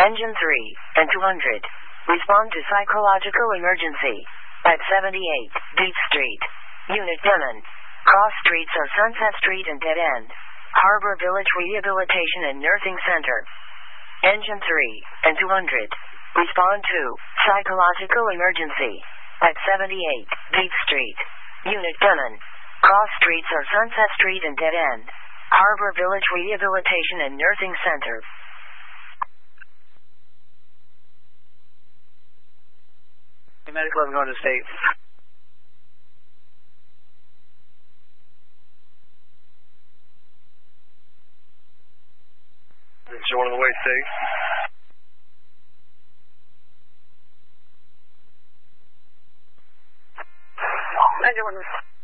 Engine 3 and 200. Respond to psychological emergency. At 78 Beach Street. Unit Gunman. Cross streets are Sunset Street and Dead End. Harbor Village Rehabilitation and Nursing Center. Engine 3 and 200. Respond to psychological emergency. At 78 Beach Street. Unit Gunman. Cross streets are Sunset Street and Dead End. Harbor Village Rehabilitation and Nursing Center. Medical, I'm going to state. Showing on the way, safe. Engine 1.